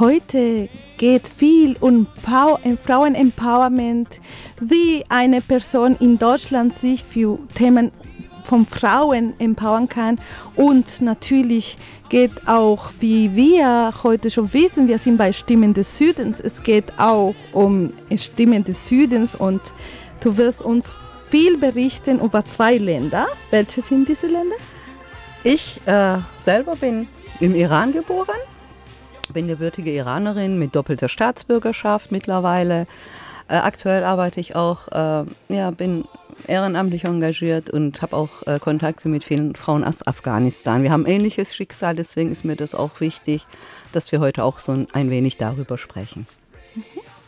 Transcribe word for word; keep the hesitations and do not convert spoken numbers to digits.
heute geht viel um Pow- Frauen-Empowerment, wie eine Person in Deutschland sich für Themen von Frauen empowern kann. Und natürlich geht auch, wie wir heute schon wissen, wir sind bei Stimmen des Südens, es geht auch um Stimmen des Südens und du wirst uns viel berichten über zwei Länder. Welche sind diese Länder? Ich äh, selber bin im Iran geboren, bin gebürtige Iranerin mit doppelter Staatsbürgerschaft mittlerweile. Äh, aktuell arbeite ich auch, äh, ja, bin ehrenamtlich engagiert und habe auch äh, Kontakte mit vielen Frauen aus Afghanistan. Wir haben ein ähnliches Schicksal, deswegen ist mir das auch wichtig, dass wir heute auch so ein, ein wenig darüber sprechen.